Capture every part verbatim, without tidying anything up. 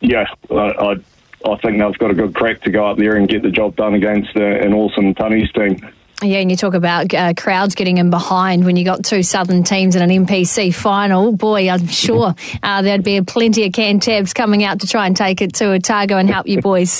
yeah, I, I I think they've got a good crack to go up there and get the job done against uh, an awesome Tunnies team. Yeah, and you talk about uh, crowds getting in behind when you got two Southern teams in an N P C final. Boy, I'm sure uh, there'd be plenty of Cantabs coming out to try and take it to Otago and help you boys.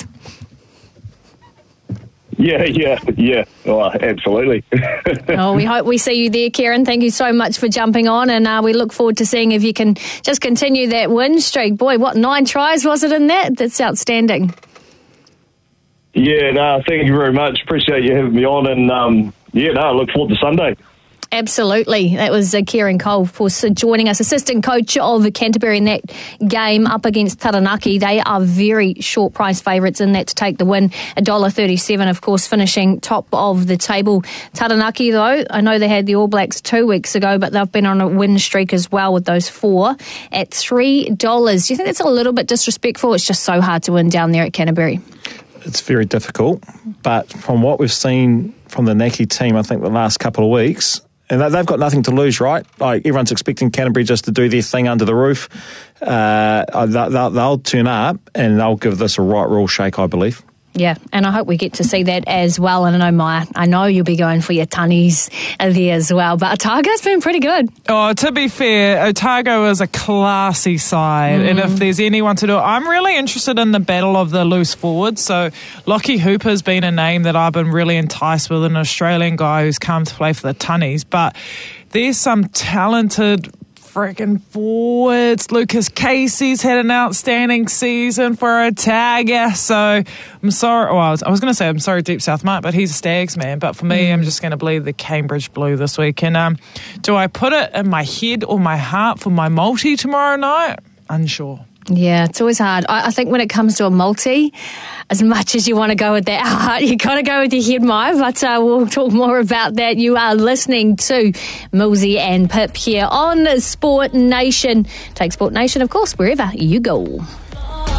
Yeah, yeah, yeah. Oh, absolutely. Oh, we hope we see you there, Kieran. Thank you so much for jumping on, and uh, we look forward to seeing if you can just continue that win streak. Boy, what, nine tries was it in that? That's outstanding. Yeah, no, thank you very much. Appreciate you having me on, and um, yeah, no, I look forward to Sunday. Absolutely. That was uh, Kieran Cole, of course, uh, joining us, assistant coach of Canterbury in that game up against Taranaki. They are very short price favourites in that to take the win. one dollar thirty-seven, of course, finishing top of the table. Taranaki, though, I know they had the All Blacks two weeks ago, but they've been on a win streak as well with those four at three dollars. Do you think that's a little bit disrespectful? It's just so hard to win down there at Canterbury. It's very difficult, but from what we've seen from the Naki team, I think the last couple of weeks, and they've got nothing to lose, right? Like, everyone's expecting Canterbury just to do their thing under the roof. Uh, they'll, they'll turn up and they'll give this a right royal shake, I believe. Yeah, and I hope we get to see that as well. And I know, Maya, I know you'll be going for your tunnies there as well. But Otago's been pretty good. Oh, to be fair, Otago is a classy side. Mm. And if there's anyone to do it, I'm really interested in the battle of the loose forwards. So Lockie Hooper's been a name that I've been really enticed with, an Australian guy who's come to play for the tunnies. But there's some talented freaking forwards. Lucas Casey's had an outstanding season for Otago. So I'm sorry. Well, I was, was going to say I'm sorry, Deep South Mark, but he's a Stags man. But for me, mm. I'm just going to believe the Cambridge Blue this week. And um, do I put it in my head or my heart for my multi tomorrow night? Unsure. Yeah, it's always hard. I, I think when it comes to a multi, as much as you want to go with that heart, you got to go with your head, Maya. But uh, we'll talk more about that. You are listening to Millsy and Pip here on Sport Nation. Take Sport Nation, of course, wherever you go.